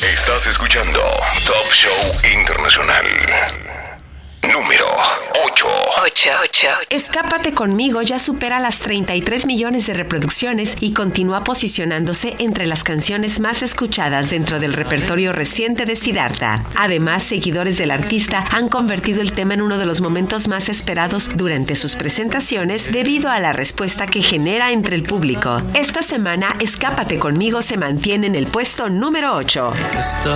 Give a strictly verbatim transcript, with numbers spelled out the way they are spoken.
Estás escuchando Top Show Internacional. Número ocho. ocho, ocho. Escápate conmigo ya supera las treinta y tres millones de reproducciones y continúa posicionándose entre las canciones más escuchadas dentro del repertorio reciente de Siddhartha. Además, seguidores del artista han convertido el tema en uno de los momentos más esperados durante sus presentaciones debido a la respuesta que genera entre el público. Esta semana, Escápate conmigo se mantiene en el puesto número ocho.